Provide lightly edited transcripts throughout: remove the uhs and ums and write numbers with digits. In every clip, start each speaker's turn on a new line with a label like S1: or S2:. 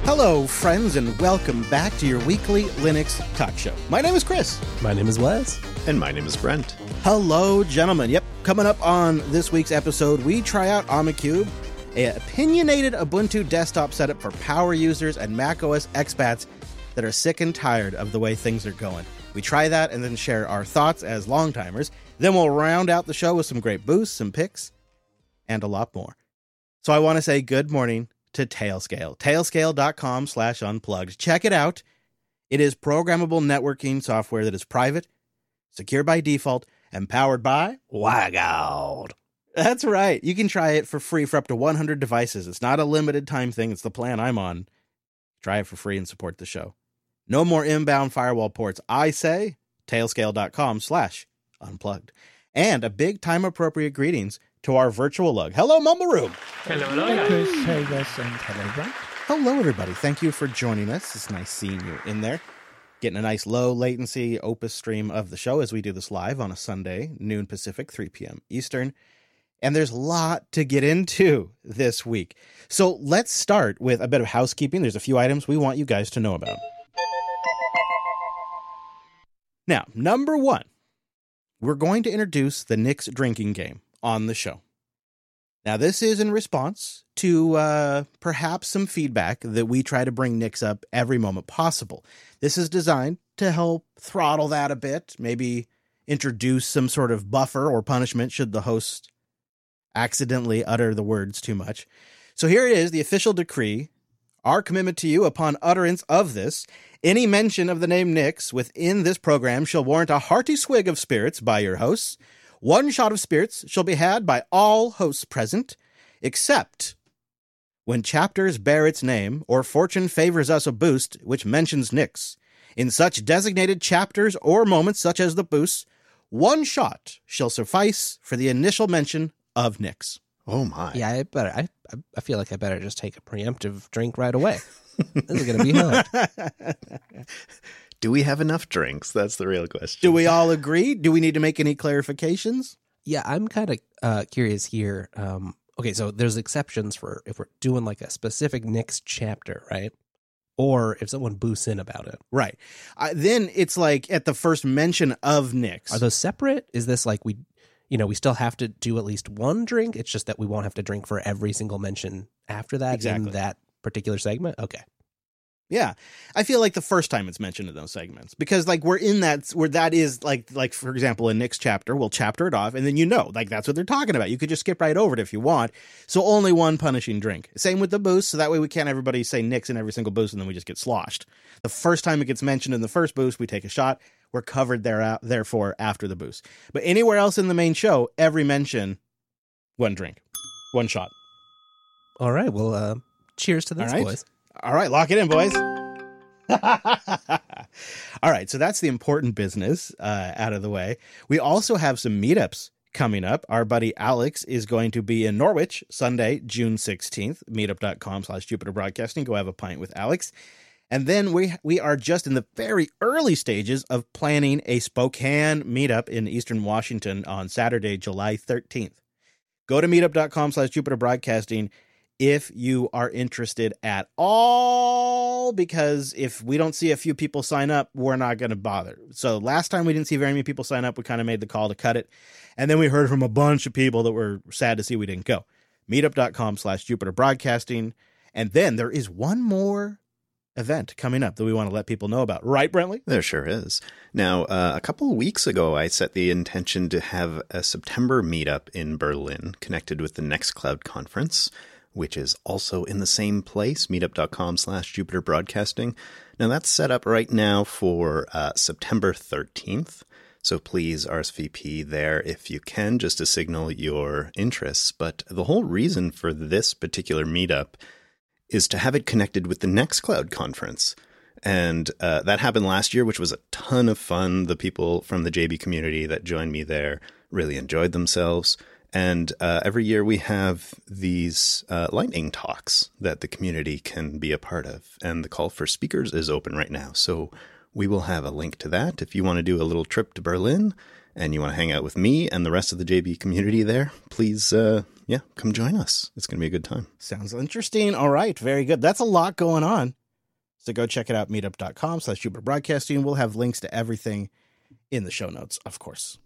S1: Hello, friends, and welcome back to your weekly Linux talk show. My name is Chris.
S2: My name is Wes.
S3: And my name is Brent.
S1: Hello, gentlemen. Yep, coming up on this week's episode, we try out Omicube, an opinionated Ubuntu desktop setup for power users and macOS expats that are sick and tired of the way things are going. We try that and then share our thoughts as long-timers. Then we'll round out the show with some great boosts, some picks, and a lot more. So I want to say good morning to Tailscale. Tailscale.com/unplugged. Check it out. It is programmable networking software that is private, secure by default, and powered by
S2: WireGuard.
S1: That's right. You can try it for free for up to 100 devices. It's not a limited time thing. It's the plan I'm on. Try it for free and support the show. No more inbound firewall ports. I say Tailscale.com/unplugged. And a big time-appropriate greetings to our virtual lug. Hello, Mumble Room.
S4: Hello.
S5: Hey, Chris. Hey, Wes, and hello, Brent.
S1: Hello, everybody. Thank you for joining us. It's nice seeing you in there. Getting a nice low latency Opus stream of the show as we do this live on a Sunday, noon Pacific, 3 p.m. Eastern. And there's a lot to get into this week. So let's start with a bit of housekeeping. There's a few items we want you guys to know about. Now, number one, we're going to introduce the Nix drinking game on the show. Now, this is in response to perhaps some feedback that we try to bring Nix up every moment possible. This is designed to help throttle that a bit, maybe introduce some sort of buffer or punishment should the host accidentally utter the words too much. So here it is, the official decree. Our commitment to you upon utterance of this: any mention of the name Nix within this program shall warrant a hearty swig of spirits by your hosts. One shot of spirits shall be had by all hosts present, except when chapters bear its name or fortune favors us a boost which mentions Nix. In such designated chapters or moments such as the boosts, one shot shall suffice for the initial mention of Nix.
S3: Oh my.
S2: Yeah, I feel like I better just take a preemptive drink right away. This is going to be hard.
S3: Do we have enough drinks? That's the real question.
S1: Do we all agree? Do we need to make any clarifications?
S2: Yeah, I'm kind of curious here. Okay, so there's exceptions for if we're doing like a specific Nix chapter, right? Or if someone boosts in about it.
S1: Right. Then it's like at the first mention of Nix.
S2: Are those separate? Is this like we still have to do at least one drink? It's just that we won't have to drink for every single mention after that in that particular segment? Okay.
S1: Yeah. I feel like the first time it's mentioned in those segments, because like we're in that where that is like for example, a Nix chapter, we'll chapter it off and then like that's what they're talking about. You could just skip right over it if you want. So only one punishing drink. Same with the boost. So that way we can't everybody say Nix in every single boost and then we just get sloshed. The first time it gets mentioned in the first boost, we take a shot. We're covered therefore after the boost. But anywhere else in the main show, every mention, one drink, one shot.
S2: All right. Well, cheers to this, boys.
S1: All right, lock it in, boys. All right, so that's the important business out of the way. We also have some meetups coming up. Our buddy Alex is going to be in Norwich Sunday, June 16th. Meetup.com/Jupiter Broadcasting. Go have a pint with Alex. And then we are just in the very early stages of planning a Spokane meetup in Eastern Washington on Saturday, July 13th. Go to meetup.com/Jupiter Broadcasting if you are interested at all, because if we don't see a few people sign up, we're not going to bother. So last time we didn't see very many people sign up, we kind of made the call to cut it. And then we heard from a bunch of people that were sad to see we didn't go. Meetup.com/Jupiter Broadcasting. And then there is one more event coming up that we want to let people know about. Right, Brentley?
S3: There sure is. Now, a couple of weeks ago, I set the intention to have a September meetup in Berlin connected with the Nextcloud conference, which is also in the same place, meetup.com/Jupiter Broadcasting. Now, that's set up right now for September 13th. So please RSVP there if you can, just to signal your interests. But the whole reason for this particular meetup is to have it connected with the Nextcloud conference. And that happened last year, which was a ton of fun. The people from the JB community that joined me there really enjoyed themselves. And every year we have these lightning talks that the community can be a part of. And the call for speakers is open right now. So we will have a link to that if you want to do a little trip to Berlin and you want to hang out with me and the rest of the JB community there, please, come join us. It's going to be a good time.
S1: Sounds interesting. All right. Very good. That's a lot going on. So go check it out, meetup.com/Jupiter Broadcasting. We'll have links to everything in the show notes, of course.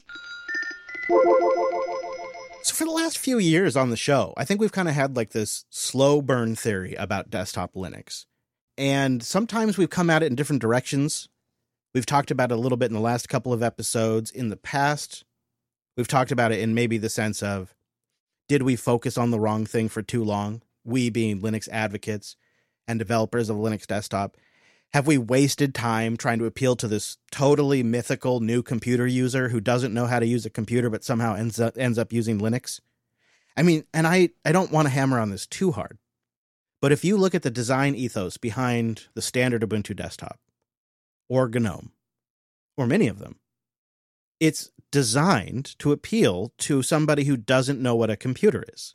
S1: So for the last few years on the show, I think we've kind of had like this slow burn theory about desktop Linux. And sometimes we've come at it in different directions. We've talked about it a little bit in the last couple of episodes. In the past, we've talked about it in maybe the sense of, did we focus on the wrong thing for too long? We being Linux advocates and developers of Linux desktop. Have we wasted time trying to appeal to this totally mythical new computer user who doesn't know how to use a computer but somehow ends up using Linux? I mean, and I don't want to hammer on this too hard, but if you look at the design ethos behind the standard Ubuntu desktop, or GNOME, or many of them, it's designed to appeal to somebody who doesn't know what a computer is.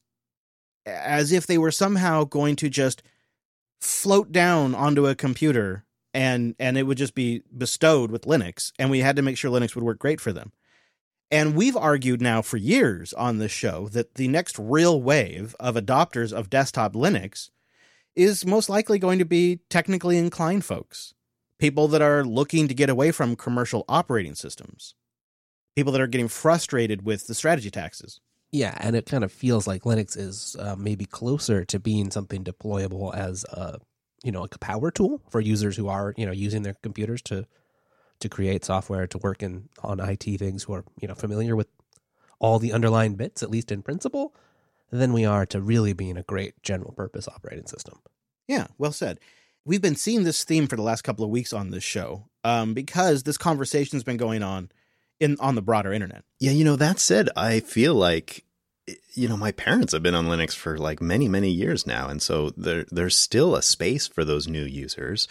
S1: As if they were somehow going to just float down onto a computer and it would just be bestowed with Linux, and we had to make sure Linux would work great for them. And we've argued now for years on this show that the next real wave of adopters of desktop Linux is most likely going to be technically inclined folks. People that are looking to get away from commercial operating systems. People that are getting frustrated with the strategy taxes.
S2: Yeah, and it kind of feels like Linux is maybe closer to being something deployable as like a power tool for users who are, using their computers to create software, to work on IT things, who are, familiar with all the underlying bits, at least in principle, than we are to really being a great general purpose operating system.
S1: Yeah, well said. We've been seeing this theme for the last couple of weeks on this show because this conversation's been going on the broader internet.
S3: Yeah, that said, I feel like, my parents have been on Linux for like many, many years now. And so there's still a space for those new users.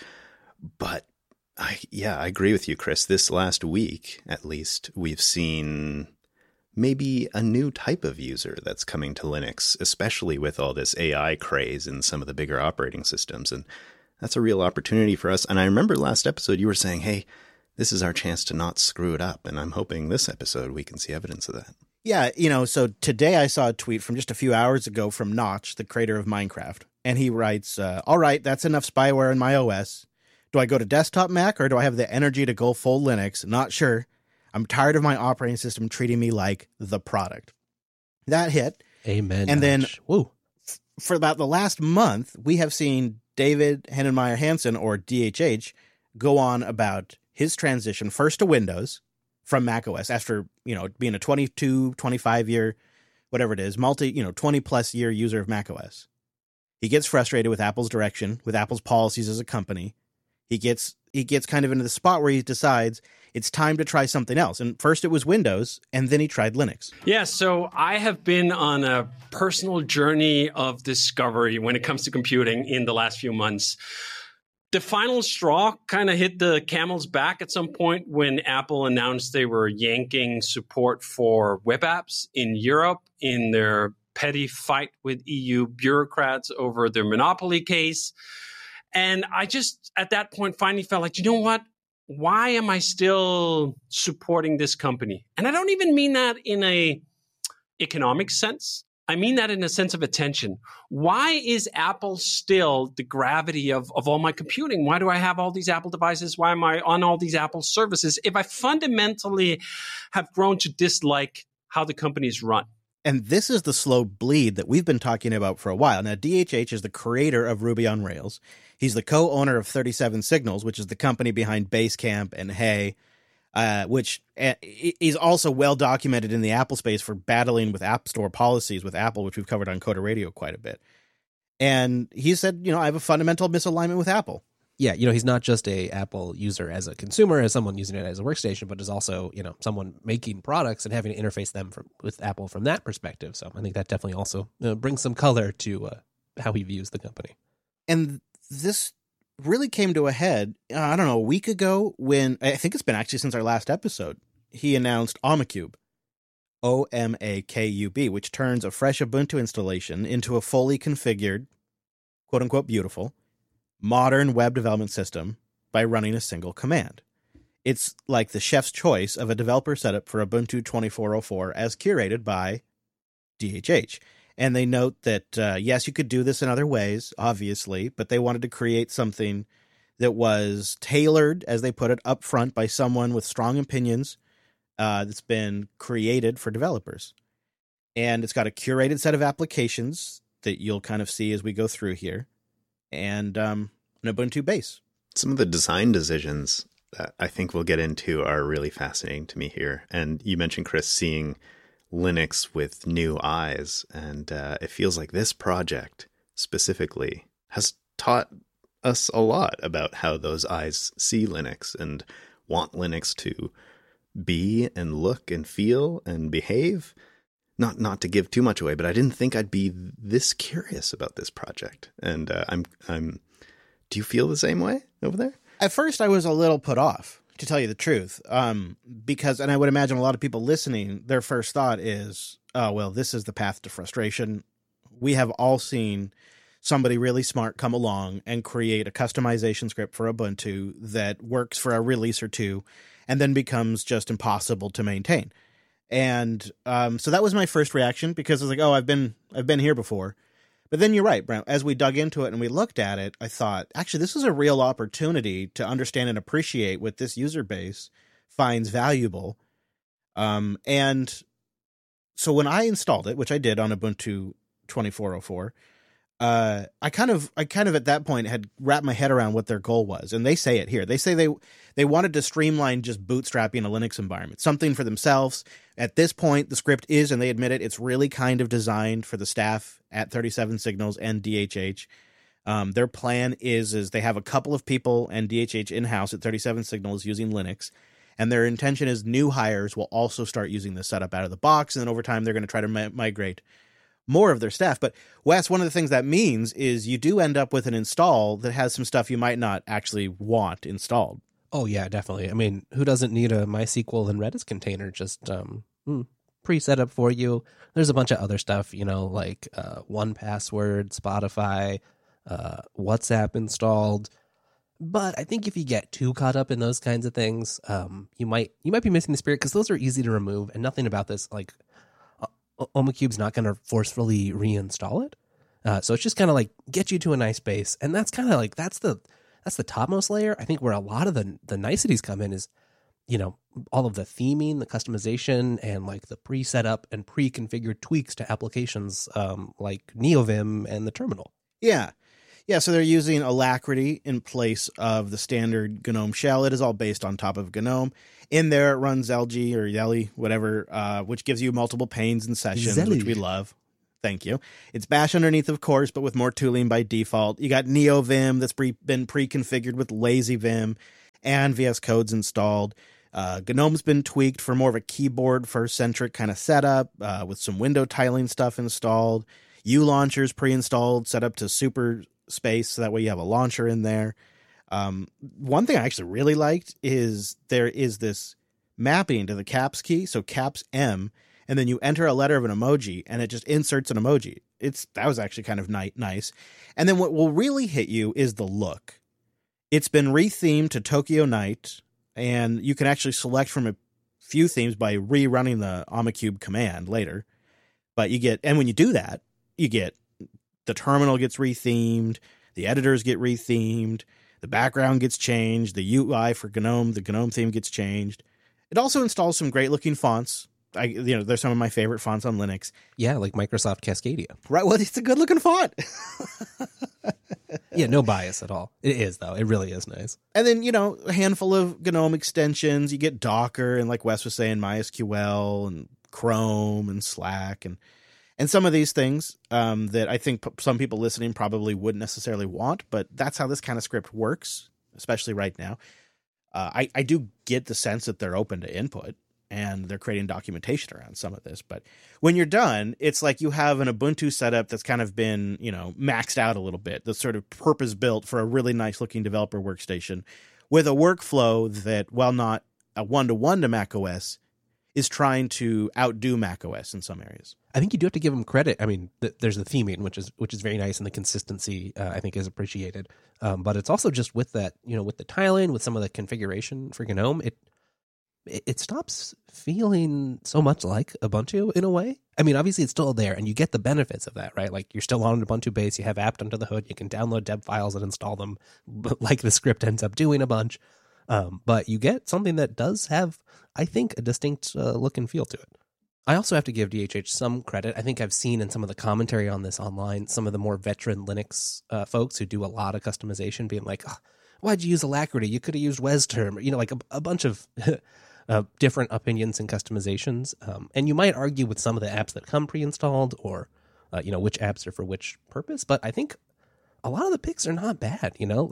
S3: But I agree with you, Chris. This last week, at least, we've seen maybe a new type of user that's coming to Linux, especially with all this AI craze in some of the bigger operating systems. And that's a real opportunity for us. And I remember last episode you were saying, hey, this is our chance to not screw it up. And I'm hoping this episode we can see evidence of that.
S1: Yeah, so today I saw a tweet from just a few hours ago from Notch, the creator of Minecraft. And he writes, all right, that's enough spyware in my OS. Do I go to desktop Mac or do I have the energy to go full Linux? Not sure. I'm tired of my operating system treating me like the product. That hit.
S2: Amen.
S1: And then
S2: woo.
S1: For about the last month, we have seen David Heinemeier Hansson, or DHH, go on about his transition first to Windows from macOS after, being a 22, 25 year, whatever it is, 20 plus year user of macOS. He gets frustrated with Apple's direction, with Apple's policies as a company. He gets kind of into the spot where he decides it's time to try something else. And first it was Windows, and then he tried Linux.
S4: Yeah, so I have been on a personal journey of discovery when it comes to computing in the last few months. The final straw kind of hit the camel's back at some point when Apple announced they were yanking support for web apps in Europe in their petty fight with EU bureaucrats over their monopoly case. And I just, at that point, finally felt like, you know what? Why am I still supporting this company? And I don't even mean that in a economic sense. I mean that in a sense of attention. Why is Apple still the gravity of all my computing? Why do I have all these Apple devices? Why am I on all these Apple services if I fundamentally have grown to dislike how the companies run?
S1: And this is the slow bleed that we've been talking about for a while. Now, DHH is the creator of Ruby on Rails. He's the co-owner of 37 Signals, which is the company behind Basecamp and Hey, which is also well documented in the Apple space for battling with App Store policies with Apple, which we've covered on Coder Radio quite a bit. And he said, I have a fundamental misalignment with Apple.
S2: Yeah, he's not just a Apple user as a consumer, as someone using it as a workstation, but is also, someone making products and having to interface them with Apple from that perspective. So I think that definitely also brings some color to how he views the company.
S1: And this really came to a head, a week ago when, I think it's been actually since our last episode, he announced Omakube, OMAKUB, which turns a fresh Ubuntu installation into a fully configured, quote-unquote beautiful, modern web development system by running a single command. It's like the chef's choice of a developer setup for Ubuntu 24.04 as curated by DHH. And they note that, yes, you could do this in other ways, obviously, but they wanted to create something that was tailored, as they put it, up front by someone with strong opinions that's been created for developers. And it's got a curated set of applications that you'll kind of see as we go through here, and an Ubuntu base.
S3: Some of the design decisions that I think we'll get into are really fascinating to me here. And you mentioned, Chris, seeing Linux with new eyes, and it feels like this project specifically has taught us a lot about how those eyes see Linux and want Linux to be and look and feel and behave. Not to give too much away, but I didn't think I'd be this curious about this project. And I'm. Do you feel the same way over there?
S1: At first, I was a little put off, to tell you the truth, because, and I would imagine a lot of people listening, their first thought is, oh, well, this is the path to frustration. We have all seen somebody really smart come along and create a customization script for Ubuntu that works for a release or two and then becomes just impossible to maintain. And so that was my first reaction, because I was like, oh, I've been here before. But then you're right, Brent. As we dug into it and we looked at it, I thought, actually, this is a real opportunity to understand and appreciate what this user base finds valuable. And so when I installed it, which I did on Ubuntu 24.04, I kind of at that point had wrapped my head around what their goal was. And they say it here. They say they wanted to streamline just bootstrapping a Linux environment, something for themselves. At this point, the script is, and they admit it, it's really kind of designed for the staff at 37 Signals and DHH. Their plan is they have a couple of people and DHH in-house at 37 Signals using Linux. And their intention is new hires will also start using this setup out of the box. And then over time, they're going to try to migrate more of their staff. But Wes, one of the things that means is you do end up with an install that has some stuff you might not actually want installed.
S2: Oh, yeah, definitely. I mean, who doesn't need a MySQL and Redis container just pre-set up for you? There's a bunch of other stuff, like 1Password, Spotify, WhatsApp installed. But I think if you get too caught up in those kinds of things, you might be missing the spirit, because those are easy to remove, and nothing about this, like, OhmCube's not going to forcefully reinstall it. So it's just kind of like get you to a nice base. And that's kind of like, that's the topmost layer. I think where a lot of the niceties come in is, all of the theming, the customization, and like the pre-set up and pre-configured tweaks to applications like NeoVim and the terminal.
S1: Yeah. Yeah, so they're using Alacrity in place of the standard GNOME shell. It is all based on top of GNOME. In there, it runs Zelgy or Yeli, whatever, which gives you multiple panes and sessions, which we love. Thank you. It's Bash underneath, of course, but with more tooling by default. You got NeoVim that's been pre-configured with LazyVim and VS Code's installed. GNOME's been tweaked for more of a keyboard-first-centric kind of setup with some window tiling stuff installed. U-Launcher's pre-installed, set up to super space, so that way you have a launcher in there. One thing I actually really liked is there is this mapping to the caps key, so caps M, and then you enter a letter of an emoji, and it just inserts an emoji. That was actually kind of nice. And then what will really hit you is the look. It's been rethemed to Tokyo Night, and you can actually select from a few themes by rerunning the OhmCube command later. But when you do that, you get the terminal gets rethemed, the editors get rethemed, the background gets changed, the UI for GNOME, the GNOME theme gets changed. It also installs some great looking fonts. They're some of my favorite fonts on Linux.
S2: Yeah, like Microsoft Cascadia.
S1: Right. Well, it's a good looking font.
S2: Yeah, no bias at all. It is, though. It really is nice.
S1: And then, a handful of GNOME extensions. You get Docker and, like Wes was saying, MySQL and Chrome and Slack and some of these things that I think some people listening probably wouldn't necessarily want, but that's how this kind of script works, especially right now. I do get the sense that they're open to input and they're creating documentation around some of this. But when you're done, it's like you have an Ubuntu setup that's kind of been, maxed out a little bit, that's sort of purpose-built for a really nice-looking developer workstation with a workflow that, while not a one-to-one to macOS, is trying to outdo macOS in some areas.
S2: I think you do have to give them credit. I mean, there's the theming, which is very nice, and the consistency I think is appreciated. But it's also just with that, with the tiling, with some of the configuration for GNOME, it stops feeling so much like Ubuntu in a way. I mean, obviously it's still there, and you get the benefits of that, right? Like you're still on an Ubuntu base, you have apt under the hood, you can download deb files and install them, like the script ends up doing a bunch. But you get something that does have, I think, a distinct look and feel to it. I also have to give DHH some credit. I think I've seen in some of the commentary on this online, some of the more veteran Linux folks who do a lot of customization being like, oh, why'd you use Alacrity? You could have used WesTerm. Like a bunch of different opinions and customizations. And you might argue with some of the apps that come pre-installed or, which apps are for which purpose. But I think a lot of the picks are not bad.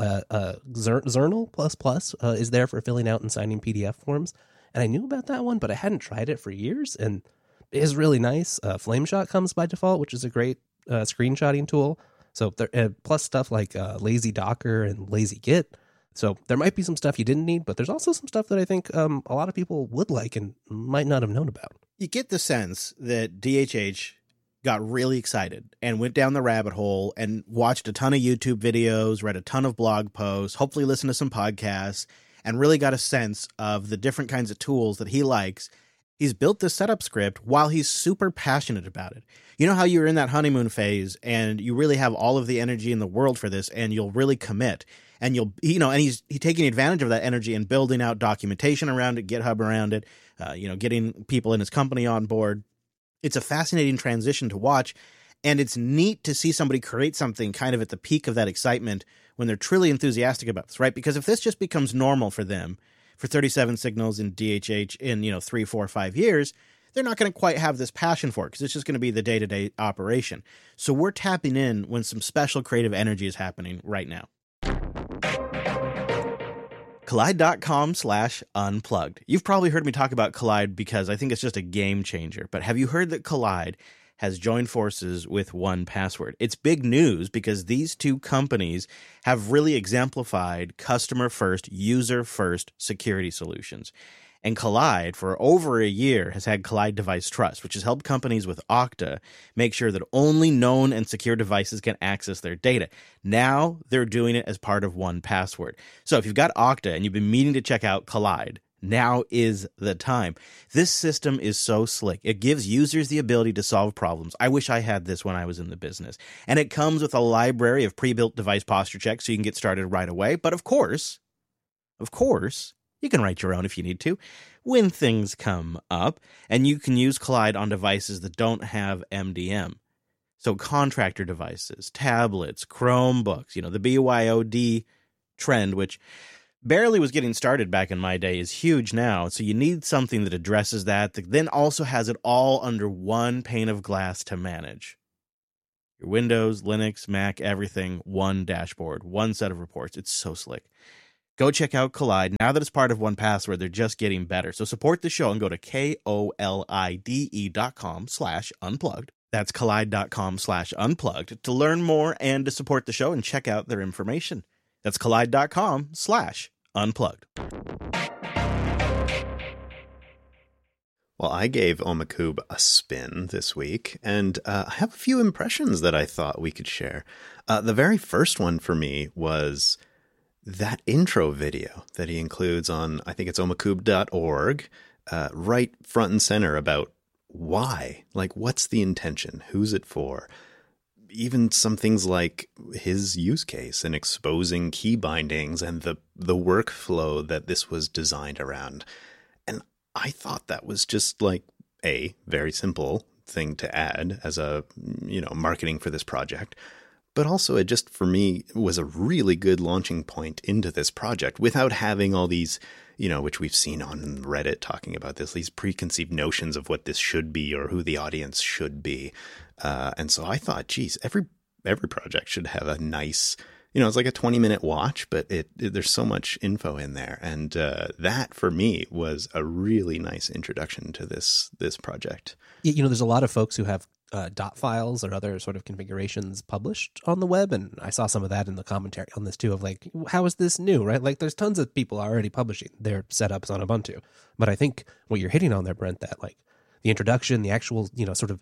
S2: Zernal++ is there for filling out and signing PDF forms. And I knew about that one, but I hadn't tried it for years. And it is really nice. Flameshot comes by default, which is a great screenshotting tool. So plus stuff like Lazy Docker and Lazy Git. So there might be some stuff you didn't need, but there's also some stuff that I think a lot of people would like and might not have known about.
S1: You get the sense that DHH got really excited and went down the rabbit hole and watched a ton of YouTube videos, read a ton of blog posts, hopefully listened to some podcasts, and really got a sense of the different kinds of tools that he likes. He's built this setup script while he's super passionate about it. You know how you're in that honeymoon phase and you really have all of the energy in the world for this and you'll really commit and he's taking advantage of that energy and building out documentation around it, GitHub around it, getting people in his company on board. It's a fascinating transition to watch, and it's neat to see somebody create something kind of at the peak of that excitement when they're truly enthusiastic about this, right? Because if this just becomes normal for them, for 37 Signals in DHH in 3, 4, 5 years, they're not going to quite have this passion for it because it's just going to be the day-to-day operation. So we're tapping in when some special creative energy is happening right now. Kolide.com/unplugged. You've probably heard me talk about Kolide because I think it's just a game changer. But have you heard that Kolide has joined forces with 1Password? It's big news because these two companies have really exemplified customer-first, user-first security solutions. And Kolide, for over a year, has had Kolide Device Trust, which has helped companies with Okta make sure that only known and secure devices can access their data. Now they're doing it as part of 1Password. So if you've got Okta and you've been meaning to check out Kolide, now is the time. This system is so slick. It gives users the ability to solve problems. I wish I had this when I was in the business. And it comes with a library of pre-built device posture checks so you can get started right away. But of course, you can write your own if you need to when things come up. And you can use Kolide on devices that don't have MDM. So contractor devices, tablets, Chromebooks, the BYOD trend, which barely was getting started back in my day, is huge now. So you need something that addresses that then also has it all under one pane of glass to manage. Your Windows, Linux, Mac, everything, one dashboard, one set of reports. It's so slick. Go check out Kolide. Now that it's part of 1Password, they're just getting better. So support the show and go to KOLIDE.com/unplugged. That's Kolide.com/unplugged to learn more and to support the show and check out their information. That's Kolide.com/unplugged.
S3: Well, I gave Omakube a spin this week, and I have a few impressions that I thought we could share. The very first one for me was that intro video that he includes on, I think it's omakube.org, right front and center about why, like what's the intention, who's it for, even some things like his use case and exposing key bindings and the workflow that this was designed around. And I thought that was just like a very simple thing to add as a, marketing for this project. But also it just, for me, was a really good launching point into this project without having all these, which we've seen on Reddit talking about this, these preconceived notions of what this should be or who the audience should be. And so I thought, geez, every project should have a nice, it's like a 20-minute watch, but there's so much info in there. And that, for me, was a really nice introduction to this project.
S2: There's a lot of folks who have dot files or other sort of configurations published on the web. And I saw some of that in the commentary on this too, of like, how is this new, right? Like there's tons of people already publishing their setups on Ubuntu. But I think what you're hitting on there, Brent, that like the introduction, the actual, sort of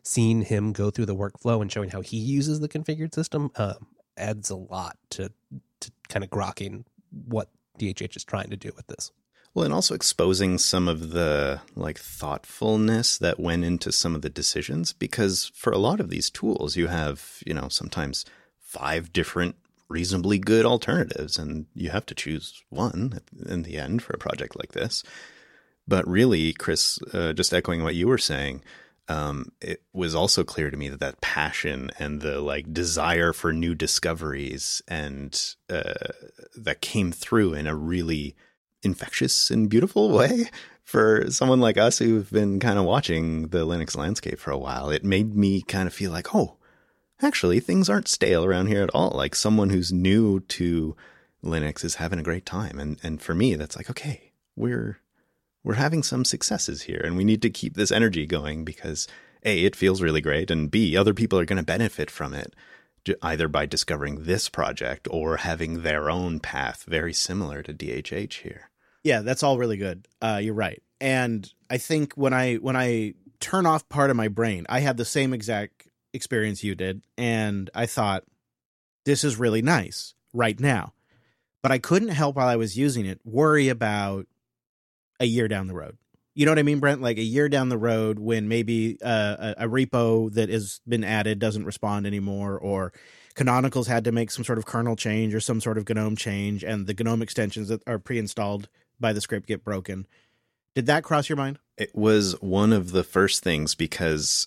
S2: seeing him go through the workflow and showing how he uses the configured system adds a lot to kind of grokking what DHH is trying to do with this.
S3: Well, and also exposing some of the like thoughtfulness that went into some of the decisions, because for a lot of these tools, you have, sometimes 5 different reasonably good alternatives, and you have to choose one in the end for a project like this. But really, Chris, just echoing what you were saying, it was also clear to me that passion and the like desire for new discoveries and that came through in a really infectious and beautiful way for someone like us who've been kind of watching the Linux landscape for a while. It made me kind of feel like, oh, actually things aren't stale around here at all. Like someone who's new to Linux is having a great time. And for me, that's like, okay, we're having some successes here, and we need to keep this energy going because A, it feels really great, and B, other people are going to benefit from it, either by discovering this project or having their own path very similar to DHH here.
S1: Yeah, that's all really good. You're right. And I think when I turn off part of my brain, I had the same exact experience you did, and I thought, this is really nice right now. But I couldn't help while I was using it worry about a year down the road. You know what I mean, Brent? Like a year down the road when maybe a repo that has been added doesn't respond anymore, or Canonical's had to make some sort of kernel change or some sort of GNOME change, and the GNOME extensions that are pre-installed by the script get broken. Did that cross your mind?
S3: It was one of the first things because,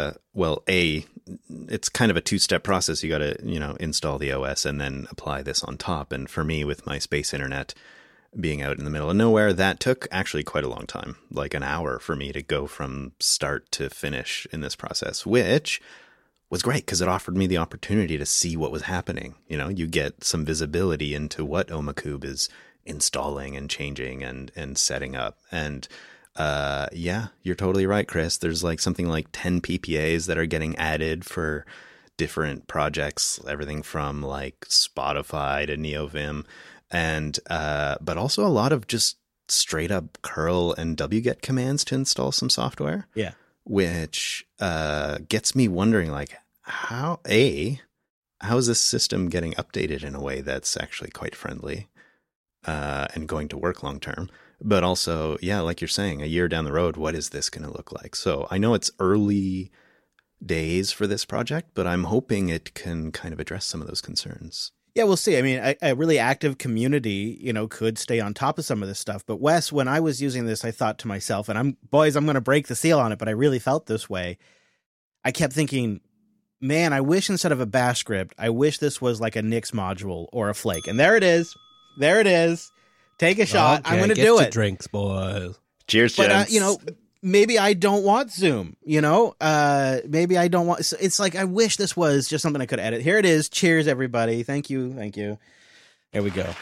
S3: it's kind of a 2-step process. You got to, install the OS and then apply this on top. And for me, with my space internet being out in the middle of nowhere, that took actually quite a long time, like an hour for me to go from start to finish in this process, which was great because it offered me the opportunity to see what was happening. You get some visibility into what Omakube is installing and changing and setting up. And you're totally right, Chris. There's like something like 10 PPAs that are getting added for different projects, everything from like Spotify to NeoVim, and but also a lot of just straight up curl and wget commands to install some software.
S1: Yeah,
S3: which gets me wondering, like, how is this system getting updated in a way that's actually quite friendly and going to work long term? But also, like you're saying, a year down the road, what is this going to look like? So I know it's early days for this project, but I'm hoping it can kind of address some of those concerns.
S1: Yeah, we'll see. I mean, a really active community, could stay on top of some of this stuff. But Wes, when I was using this, I thought to myself, and I'm going to break the seal on it, but I really felt this way. I kept thinking, man, I wish instead of a bash script, I wish this was like a Nix module or a Flake. And there it is. Take a shot.
S2: Okay,
S1: I'm going to do it.
S2: Drinks, boys.
S3: Cheers,
S1: but
S3: gents.
S1: Maybe I don't want Zoom, maybe I don't want, it's like, I wish this was just something I could edit. Here it is. Cheers, everybody. Thank you. Here we go.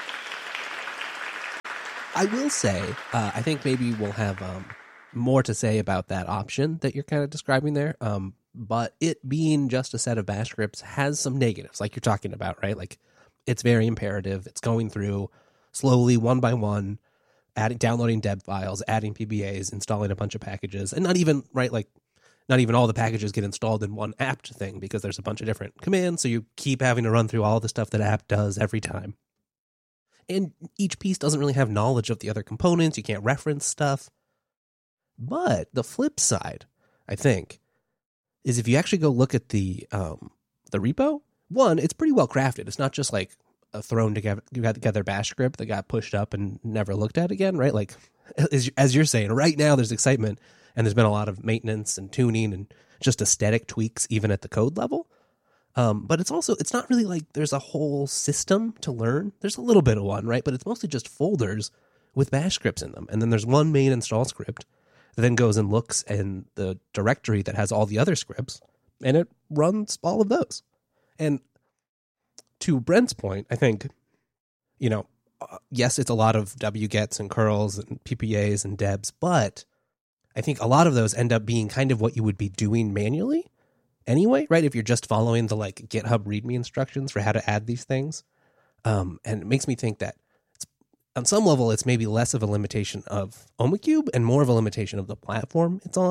S2: I will say, I think maybe we'll have more to say about that option that you're kind of describing there. But it being just a set of bash scripts has some negatives, like you're talking about, right? Like it's very imperative. It's going through slowly, one by one, downloading deb files, adding PBAs, installing a bunch of packages, and not even all the packages get installed in one apt thing because there's a bunch of different commands. So you keep having to run through all the stuff that apt does every time. And each piece doesn't really have knowledge of the other components. You can't reference stuff. But the flip side, I think, is if you actually go look at the repo, one, it's pretty well crafted. It's not just like a thrown together bash script that got pushed up and never looked at again, right? Like, as you're saying, right now there's excitement and there's been a lot of maintenance and tuning and just aesthetic tweaks even at the code level. But it's not really like there's a whole system to learn. There's a little bit of one, right? But it's mostly just folders with bash scripts in them. And then there's one main install script that then goes and looks in the directory that has all the other scripts, and it runs all of those. And to Brent's point, I think, yes, it's a lot of wgets and curls and PPAs and debs, but I think a lot of those end up being kind of what you would be doing manually anyway, right? If you're just following the like GitHub README instructions for how to add these things. And it makes me think that on some level, it's maybe less of a limitation of Omakube and more of a limitation of the platform it's on.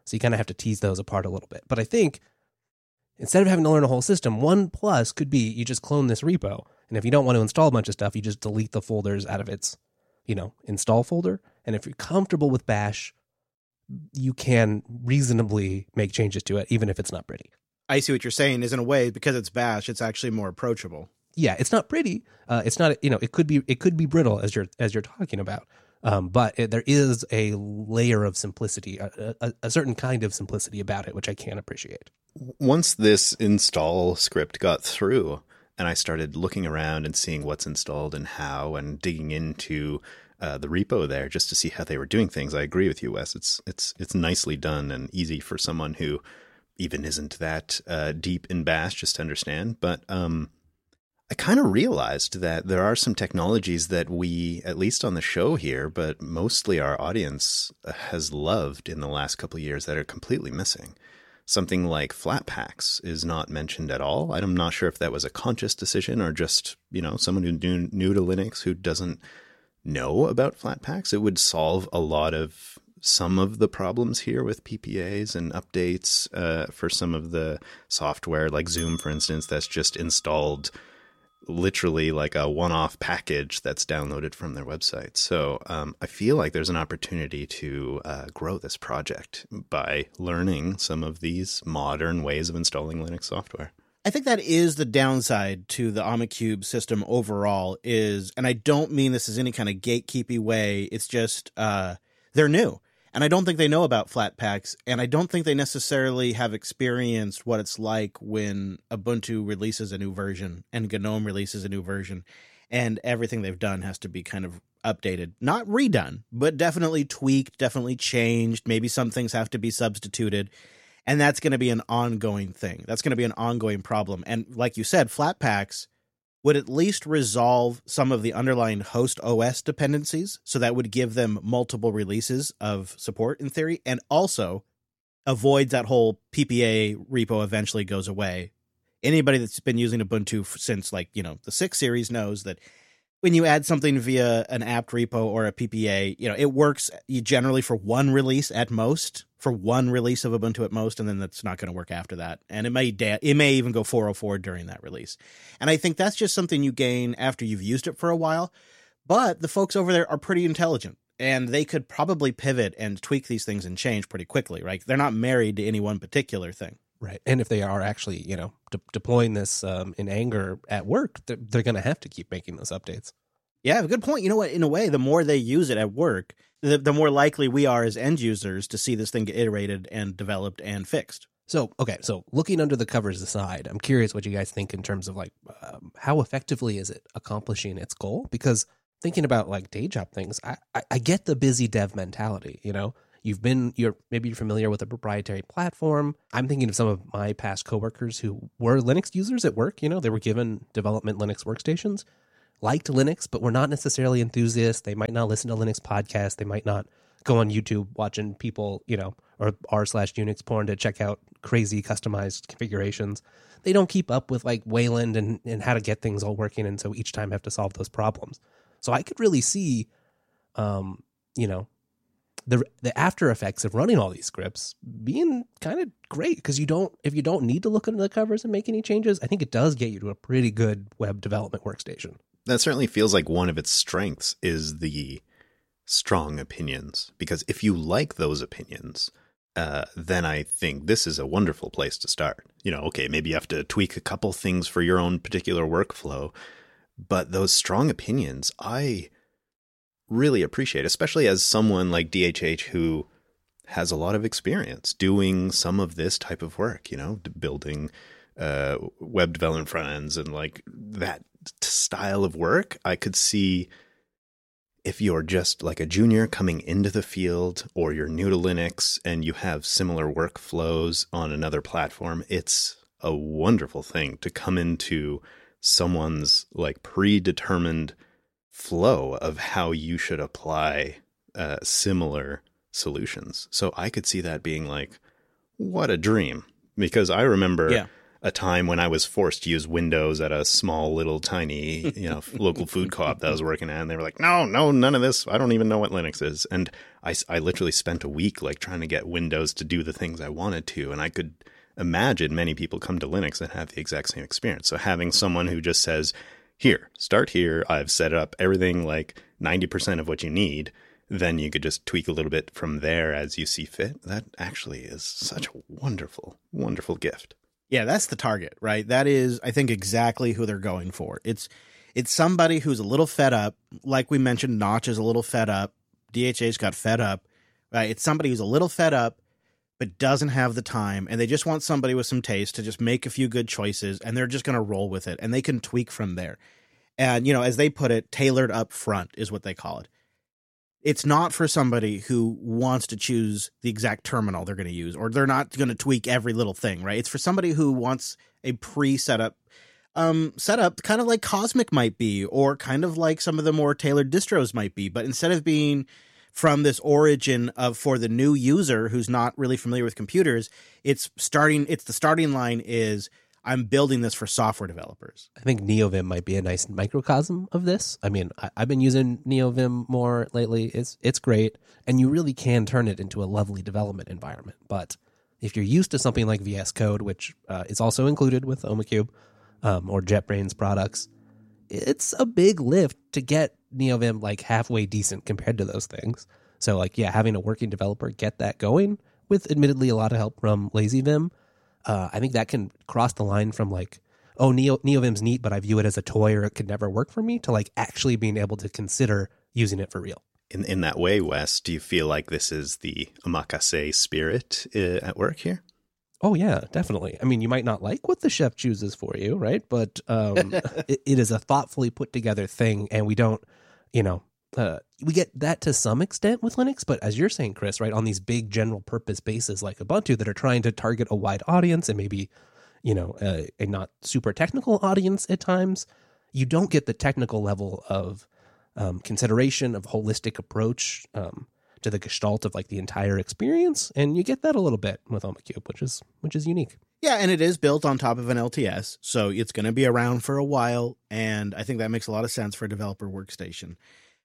S2: So you kind of have to tease those apart a little bit. But I think instead of having to learn a whole system, one plus could be you just clone this repo. And if you don't want to install a bunch of stuff, you just delete the folders out of its, install folder. And if you're comfortable with Bash, you can reasonably make changes to it, even if it's not pretty.
S1: I see what you're saying is in a way, because it's Bash, it's actually more approachable.
S2: Yeah, it's not pretty. It's not, it could be brittle as you're talking about. But there is a layer of simplicity, a certain kind of simplicity about it, which I can appreciate.
S3: Once this install script got through and I started looking around and seeing what's installed and how and digging into the repo there just to see how they were doing things, I agree with you, Wes. It's nicely done and easy for someone who even isn't that deep in Bash just to understand. But I kind of realized that there are some technologies that we, at least on the show here, but mostly our audience has loved in the last couple of years that are completely missing. Something like Flatpaks is not mentioned at all. I'm not sure if that was a conscious decision or just, someone who's new to Linux who doesn't know about Flatpaks. It would solve a lot of some of the problems here with PPAs and updates for some of the software, like Zoom, for instance, that's just installed literally like a one-off package that's downloaded from their website. So I feel like there's an opportunity to grow this project by learning some of these modern ways of installing Linux software.
S1: I think that is the downside to the Omicube system overall is, and I don't mean this as any kind of gatekeepy way, it's just they're new. And I don't think they know about Flatpaks, and I don't think they necessarily have experienced what it's like when Ubuntu releases a new version and GNOME releases a new version, and everything they've done has to be kind of updated. Not redone, but definitely tweaked, definitely changed. Maybe some things have to be substituted, and that's going to be an ongoing thing. That's going to be an ongoing problem. And like you said, Flatpaks would at least resolve some of the underlying host OS dependencies, so that would give them multiple releases of support in theory, and also avoids that whole PPA repo eventually goes away. Anybody that's been using Ubuntu since the 6 series knows that when you add something via an apt repo or a PPA, it works generally for one release at most, for one release of Ubuntu at most, and then that's not going to work after that. And it may even go 404 during that release. And I think that's just something you gain after you've used it for a while. But the folks over there are pretty intelligent, and they could probably pivot and tweak these things and change pretty quickly, right? They're not married to any one particular thing.
S2: Right. And if they are actually, deploying this in anger at work, they're going to have to keep making those updates.
S1: Yeah, good point. You know what? In a way, the more they use it at work, the more likely we are as end users to see this thing get iterated and developed and fixed.
S2: So looking under the covers aside, I'm curious what you guys think in terms of how effectively is it accomplishing its goal? Because thinking about day job things, I get the busy dev mentality, you're familiar with a proprietary platform. I'm thinking of some of my past coworkers who were Linux users at work. They were given development Linux workstations, liked Linux, but were not necessarily enthusiasts. They might not listen to Linux podcasts. They might not go on YouTube watching people, or r/Unix porn to check out crazy customized configurations. They don't keep up with Wayland and how to get things all working. And so each time have to solve those problems. So I could really see, the after effects of running all these scripts being kind of great, because if you don't need to look under the covers and make any changes, I think it does get you to a pretty good web development workstation.
S3: That certainly feels like one of its strengths is the strong opinions, because if you like those opinions, then I think this is a wonderful place to start. Okay, maybe you have to tweak a couple things for your own particular workflow, but those strong opinions, I really appreciate, especially as someone like DHH who has a lot of experience doing some of this type of work, building web development front ends and that style of work. I could see if you're just a junior coming into the field, or you're new to Linux and you have similar workflows on another platform, it's a wonderful thing to come into someone's predetermined flow of how you should apply similar solutions. So I could see that being what a dream, because I remember a time when I was forced to use Windows at a small little tiny, local food co-op that I was working at. And they were like, no, none of this. I don't even know what Linux is. And I literally spent a week like trying to get Windows to do the things I wanted to. And I could imagine many people come to Linux and have the exact same experience. So having someone who just says, here, start here. I've set up everything like 90% of what you need. Then you could just tweak a little bit from there as you see fit. That actually is such a wonderful, wonderful gift.
S1: Yeah, that's the target, right? That is, I think, exactly who they're going for. It's somebody who's a little fed up. Like we mentioned, Notch is a little fed up. DHH got fed up. Right? It's somebody who's a little fed up, but doesn't have the time, and they just want somebody with some taste to just make a few good choices, and they're just going to roll with it, and they can tweak from there. And, as they put it, tailored up front is what they call it. It's not for somebody who wants to choose the exact terminal they're going to use, or they're not going to tweak every little thing, right? It's for somebody who wants a pre-setup setup, kind of like Cosmic might be, or kind of like some of the more tailored distros might be. But instead of being from this origin of for the new user who's not really familiar with computers, the starting line is, I'm building this for software developers.
S2: I think NeoVim might be a nice microcosm of this. I mean, I've been using NeoVim more lately. It's great, and you really can turn it into a lovely development environment. But if you're used to something like VS Code, which is also included with OhmCube or JetBrains products, it's a big lift to get NeoVim like halfway decent compared to those things. So like, yeah, having a working developer get that going with admittedly a lot of help from LazyVim, I think that can cross the line from like, oh, NeoVim's neat, but I view it as a toy or it could never work for me, to like actually being able to consider using it for real.
S3: In that way, Wes, do you feel like this is the omakase spirit at work here?
S2: Oh, yeah, definitely. I mean, you might not like what the chef chooses for you, right? But it is a thoughtfully put together thing, and we don't, we get that to some extent with Linux, but as you're saying, Chris, right, on these big general purpose bases like Ubuntu that are trying to target a wide audience and maybe, a not super technical audience at times, you don't get the technical level of consideration of holistic approach to the gestalt of like the entire experience, and you get that a little bit with OhmCube, which is unique.
S1: Yeah, and it is built on top of an LTS, so it's going to be around for a while, and I think that makes a lot of sense for a developer workstation.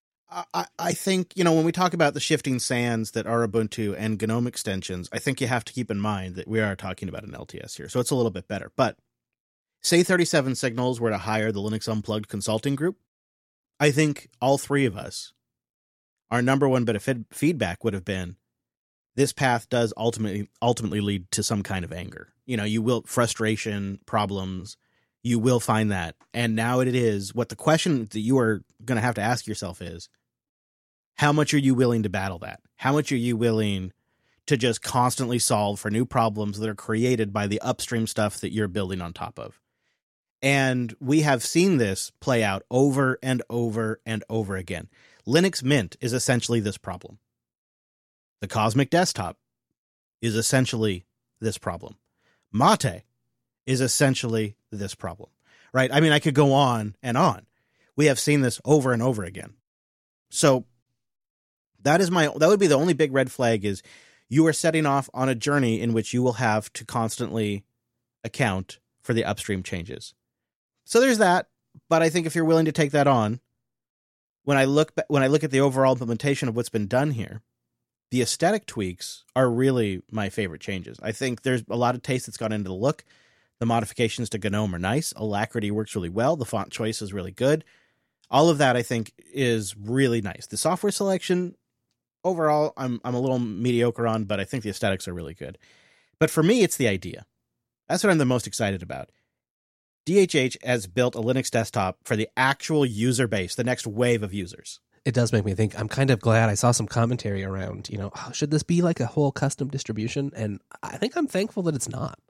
S1: I think, when we talk about the shifting sands that are Ubuntu and GNOME extensions, I think you have to keep in mind that we are talking about an LTS here, so it's a little bit better. But say 37 Signals were to hire the Linux Unplugged consulting group, I think all three of us, our number one bit of feedback would have been, this path does ultimately lead to some kind of anger. You will, frustration, problems, you will find that. And now it is, what the question that you are going to have to ask yourself is, how much are you willing to battle that? How much are you willing to just constantly solve for new problems that are created by the upstream stuff that you're building on top of? And we have seen this play out over and over and over again. Linux Mint is essentially this problem. The Cosmic Desktop is essentially this problem. Mate is essentially this problem, right? I mean, I could go on and on. We have seen this over and over again. So that would be the only big red flag, is you are setting off on a journey in which you will have to constantly account for the upstream changes. So there's that. But I think if you're willing to take that on, when I look at the overall implementation of what's been done here, the aesthetic tweaks are really my favorite changes. I think there's a lot of taste that's gone into the look. The modifications to GNOME are nice. Alacrity works really well. The font choice is really good. All of that, I think, is really nice. The software selection, overall, I'm a little mediocre on, but I think the aesthetics are really good. But for me, it's the idea. That's what I'm the most excited about. DHH has built a Linux desktop for the actual user base, the next wave of users.
S2: It does make me think. I'm kind of glad I saw some commentary around, should this be like a whole custom distribution? And I think I'm thankful that it's not.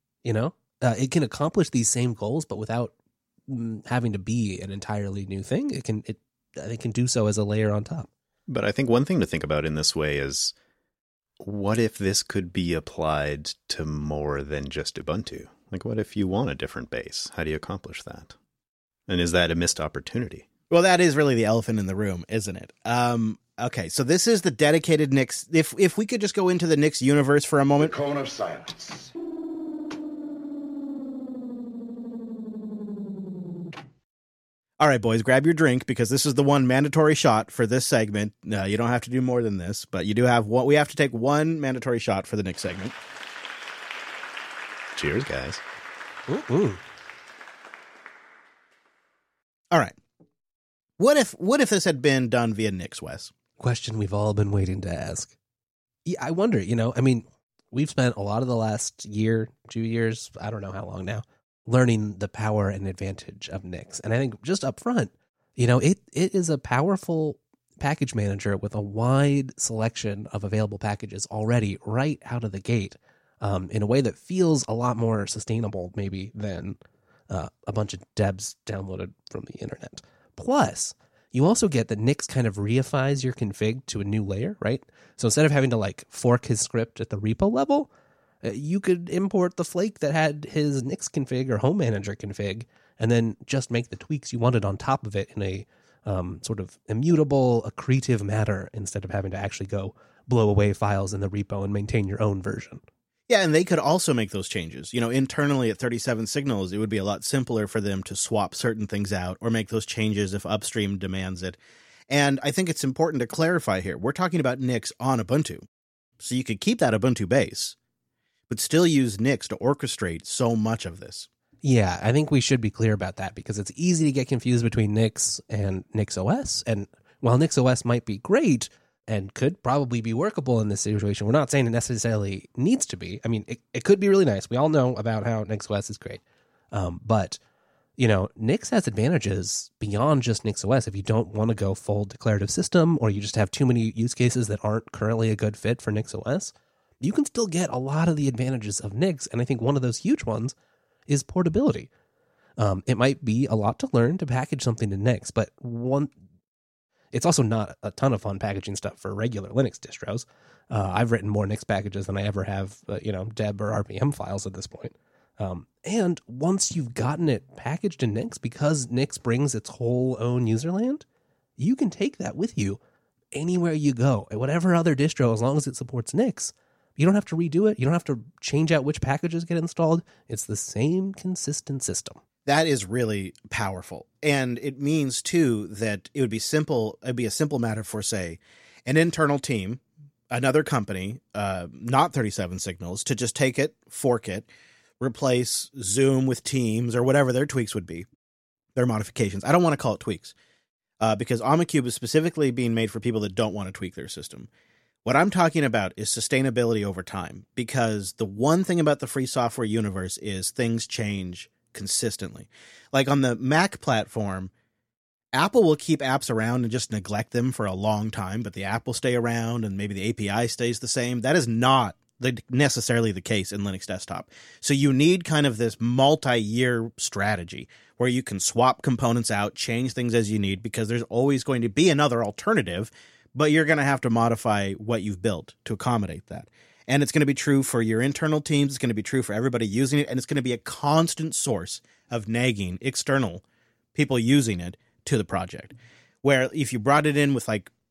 S2: It can accomplish these same goals, but without having to be an entirely new thing. It can do so as a layer on top.
S3: But I think one thing to think about in this way is, what if this could be applied to more than just Ubuntu? Like, what if you want a different base? How do you accomplish that? And is that a missed opportunity?
S1: Well, that is really the elephant in the room, isn't it? Okay, so this is the dedicated Nix. If we could just go into the Nix universe for a moment.
S6: The cone of silence.
S1: All right, boys, grab your drink because this is the one mandatory shot for this segment. No, you don't have to do more than this, but you do have one. We have to take one mandatory shot for the next segment.
S3: Cheers, guys.
S2: Ooh.
S1: All right. What if this had been done via Nix, Wes?
S2: Question we've all been waiting to ask. Yeah, I wonder, I mean, we've spent a lot of the last year, 2 years, I don't know how long now, learning the power and advantage of Nix. And I think just up front, it is a powerful package manager with a wide selection of available packages already right out of the gate, in a way that feels a lot more sustainable maybe than a bunch of debs downloaded from the internet. Plus, you also get that Nix kind of reifies your config to a new layer, right? So instead of having to fork his script at the repo level, you could import the flake that had his Nix config or home manager config and then just make the tweaks you wanted on top of it in a sort of immutable, accretive manner instead of having to actually go blow away files in the repo and maintain your own version.
S1: Yeah, and they could also make those changes. Internally at 37 Signals, it would be a lot simpler for them to swap certain things out or make those changes if upstream demands it. And I think it's important to clarify here. We're talking about Nix on Ubuntu. So you could keep that Ubuntu base, but still use Nix to orchestrate so much of this.
S2: Yeah, I think we should be clear about that because it's easy to get confused between Nix and NixOS. And while NixOS might be great and could probably be workable in this situation, we're not saying it necessarily needs to be. I mean, it could be really nice. We all know about how NixOS is great. But, Nix has advantages beyond just NixOS. If you don't want to go full declarative system or you just have too many use cases that aren't currently a good fit for NixOS, you can still get a lot of the advantages of Nix. And I think one of those huge ones is portability. It might be a lot to learn to package something in Nix, but it's also not a ton of fun packaging stuff for regular Linux distros. I've written more Nix packages than I ever have, deb or RPM files at this point. And once you've gotten it packaged in Nix, because Nix brings its whole own userland, you can take that with you anywhere you go, at whatever other distro, as long as it supports Nix. You don't have to redo it. You don't have to change out which packages get installed. It's the same consistent system.
S1: That is really powerful. And it means, too, that it would be simple. It'd be a simple matter for, say, an internal team, another company, not 37 Signals, to just take it, fork it, replace Zoom with Teams or whatever their tweaks would be, their modifications. I don't want to call it tweaks because Omacube is specifically being made for people that don't want to tweak their system. What I'm talking about is sustainability over time, because the one thing about the free software universe is things change consistently. Like on the Mac platform, Apple will keep apps around and just neglect them for a long time, but the app will stay around and maybe the API stays the same. That is not necessarily the case in Linux desktop. So you need kind of this multi-year strategy where you can swap components out, change things as you need, because there's always going to be another alternative, but you're going to have to modify what you've built to accommodate that. And it's going to be true for your internal teams. It's going to be true for everybody using it. And it's going to be a constant source of nagging external people using it to the project. Where if you brought it in with